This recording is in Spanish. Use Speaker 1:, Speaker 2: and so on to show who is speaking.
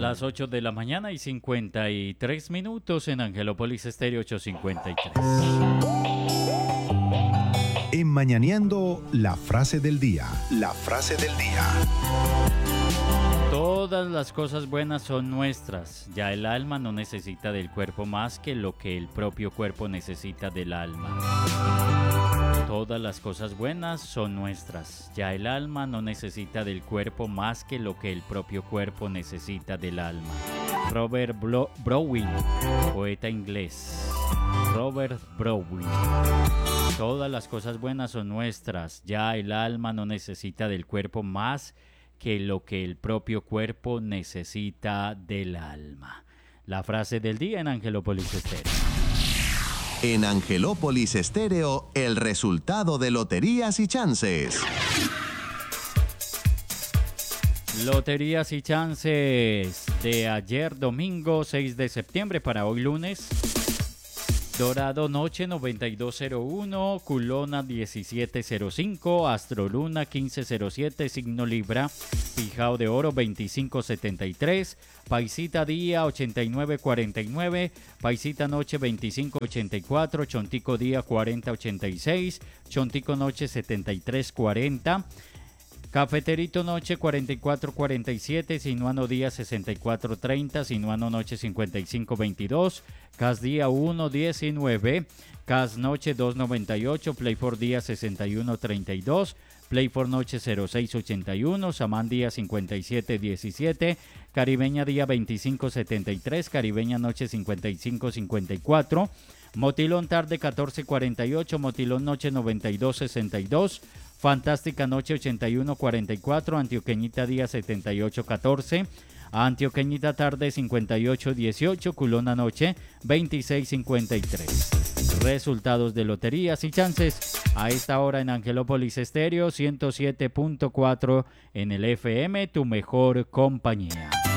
Speaker 1: Las 8 de la mañana y 53 minutos en Angelópolis Estéreo 853.
Speaker 2: En Mañaneando, la frase del día. La frase del día.
Speaker 1: Todas las cosas buenas son nuestras. Ya el alma no necesita del cuerpo más que lo que el propio cuerpo necesita del alma. Todas las cosas buenas son nuestras. Ya el alma no necesita del cuerpo más que lo que el propio cuerpo necesita del alma. Robert Browning, poeta inglés. Robert Browning. Todas las cosas buenas son nuestras. Ya el alma no necesita del cuerpo más que lo que el propio cuerpo necesita del alma. La frase del día en Angelópolis Estéreo.
Speaker 3: En Angelópolis Estéreo, el resultado de Loterías y Chances.
Speaker 1: Loterías y chances de ayer domingo 6 de septiembre para hoy lunes. Dorado Noche 9201, Culona 1705, Astroluna 1507, Signo Libra, Pijao de Oro 2573, Paisita Día 8949, Paisita Noche 2584, Chontico Día 4086, Chontico Noche 7340, Cafeterito Noche 4447, Sinuano Día 6430, Sinuano Noche 5522, Cas Día 119, Cas Noche 298, Play for Día 6132, Play for Noche 0681, Samán Día 5717, Caribeña Día 2573, Caribeña Noche 5554, Motilón Tarde 1448, Motilón Noche 9262, Fantástica Noche 8144, Antioqueñita Día 7814, Antioqueñita Tarde 5818, Culona Noche 2653. Resultados de loterías y chances a esta hora en Angelópolis Estéreo 107.4 en el FM, tu mejor compañía.